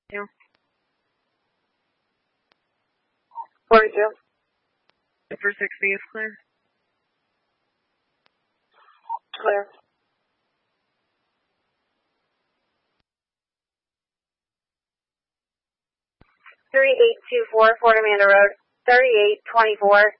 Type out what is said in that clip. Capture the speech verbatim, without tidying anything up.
two. forty-two. For sixty is clear. Clear. three eight two four, Fort Amanda Road, thirty-eight twenty-four.